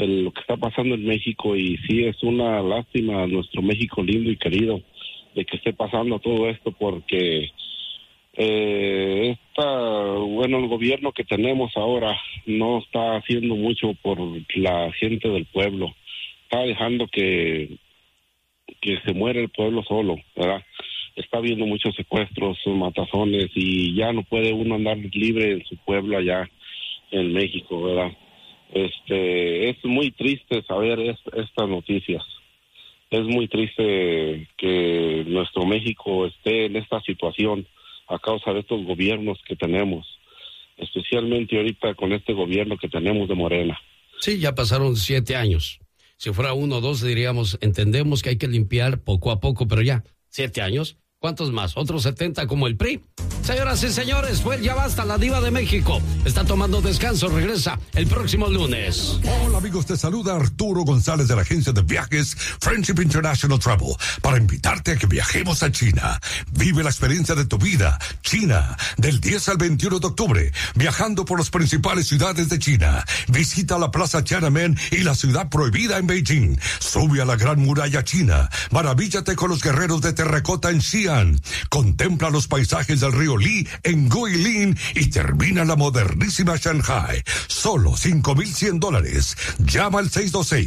lo que está pasando en México, y sí es una lástima nuestro México lindo y querido de que esté pasando todo esto, porque el gobierno que tenemos ahora no está haciendo mucho por la gente del pueblo. Está dejando que se muera el pueblo solo, ¿verdad? Está habiendo muchos secuestros, matazones, y ya no puede uno andar libre en su pueblo allá en México, ¿verdad? Es muy triste saber estas noticias. Es muy triste que nuestro México esté en esta situación a causa de estos gobiernos que tenemos, especialmente ahorita con este gobierno que tenemos de Morena. Sí, ya pasaron 7 años. Si fuera 1 o 2 diríamos, entendemos que hay que limpiar poco a poco, pero ya, 7 años, ¿cuántos más? ¿Otros 70 como el PRI? Señoras y señores, fue el Ya Basta, la diva de México. Está tomando descanso, regresa el próximo lunes. Hola amigos, te saluda Arturo González de la agencia de viajes Friendship International Travel para invitarte a que viajemos a China. Vive la experiencia de tu vida, China, del 10 al 21 de octubre, viajando por las principales ciudades de China. Visita la Plaza Tiananmen y la Ciudad Prohibida en Beijing. Sube a la Gran Muralla China. Maravíllate con los guerreros de terracota en Xi'an. Contempla los paisajes del río Li en Guilin y termina la modernísima Shanghai. Solo $5,100. Llama al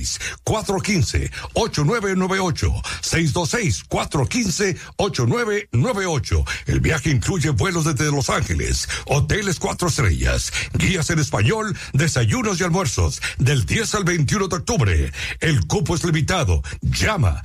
626-415-8998. 626-415-8998. El viaje incluye vuelos desde Los Ángeles, hoteles 4 estrellas, guías en español, desayunos y almuerzos, del 10 al 21 de octubre. El cupo es limitado. Llama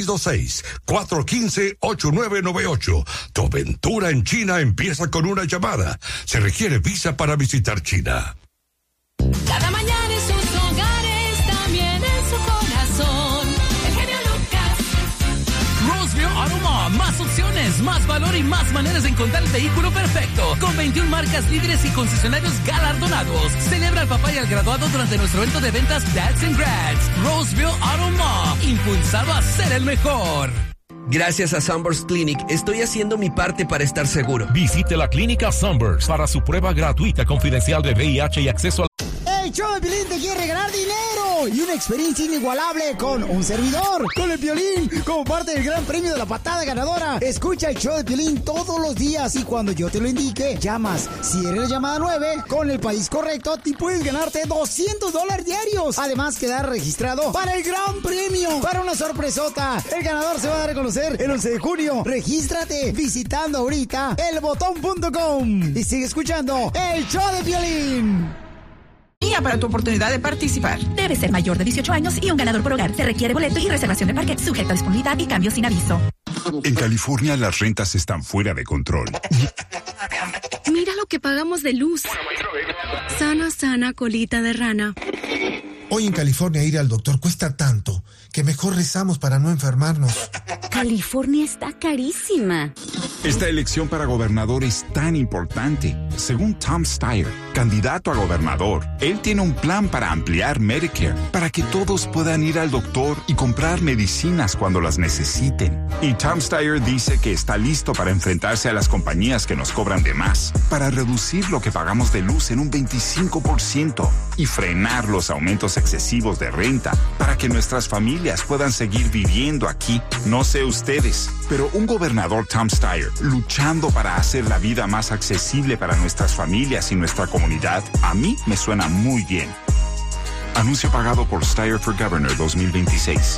626-415-8998. Tu aventura en China empieza con una llamada. Se requiere visa para visitar China. Cada mañana en sus hogares, también en su corazón. El genio Lucas. Roseville Auto Mall. Más opciones, más valor y más maneras de encontrar el vehículo perfecto. Con 21 marcas líderes y concesionarios galardonados. Celebra al papá y al graduado durante nuestro evento de ventas Dads and Grads. Roseville Auto Mall. Impulsado a ser el mejor. Gracias a Sunburst Clinic, estoy haciendo mi parte para estar seguro. Visite la clínica Sunburst para su prueba gratuita confidencial de VIH y acceso a... El show de Piolín te quiere regalar dinero y una experiencia inigualable con un servidor, con el Piolín, como parte del gran premio de la patada ganadora. Escucha el show de Piolín todos los días y cuando yo te lo indique, llamas. Si eres la llamada 9, con el país correcto, te puedes ganarte $200 diarios. Además, quedar registrado para el gran premio, para una sorpresota. El ganador se va a dar a conocer el 11 de junio. Regístrate visitando ahorita elbotón.com y sigue escuchando el show de Piolín. Para tu oportunidad de participar. Debe ser mayor de 18 años y un ganador por hogar. Se requiere boleto y reservación de parque, sujeta a disponibilidad y cambios sin aviso. En California las rentas están fuera de control. Mira lo que pagamos de luz. Sana, sana, colita de rana. Hoy en California ir al doctor cuesta tanto que mejor rezamos para no enfermarnos. California está carísima. Esta elección para gobernador es tan importante. Según Tom Steyer, candidato a gobernador, él tiene un plan para ampliar Medicare, para que todos puedan ir al doctor y comprar medicinas cuando las necesiten. Y Tom Steyer dice que está listo para enfrentarse a las compañías que nos cobran de más, para reducir lo que pagamos de luz en un 25% y frenar los aumentos excesivos de renta, para que nuestras familias puedan seguir viviendo aquí. No sé ustedes, pero un gobernador Tom Steyer luchando para hacer la vida más accesible para nuestras familias y nuestra comunidad, a mí me suena muy bien. Anuncio pagado por Steyer for Governor 2026.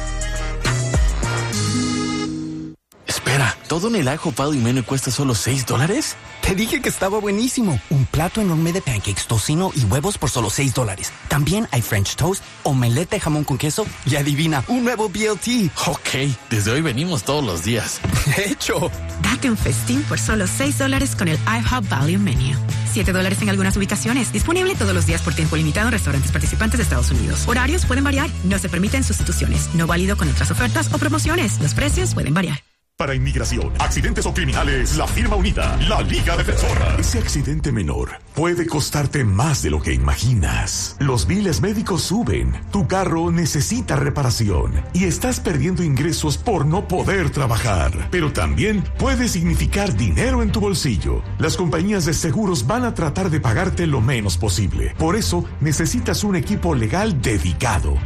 Espera, ¿todo en el IHOP Value Menu cuesta solo $6? Te dije que estaba buenísimo. Un plato enorme de pancakes, tocino y huevos por solo $6. También hay French toast, omelette de jamón con queso y adivina, un nuevo BLT. Ok, desde hoy venimos todos los días. ¡Hecho! Date un festín por solo $6 con el IHOP Value Menu. $7 en algunas ubicaciones. Disponible todos los días por tiempo limitado en restaurantes participantes de Estados Unidos. Horarios pueden variar. No se permiten sustituciones. No válido con otras ofertas o promociones. Los precios pueden variar. Para inmigración, accidentes o criminales, la firma unida, la Liga Defensora. Ese accidente menor puede costarte más de lo que imaginas. Los biles médicos suben, tu carro necesita reparación y estás perdiendo ingresos por no poder trabajar. Pero también puede significar dinero en tu bolsillo. Las compañías de seguros van a tratar de pagarte lo menos posible. Por eso necesitas un equipo legal dedicado.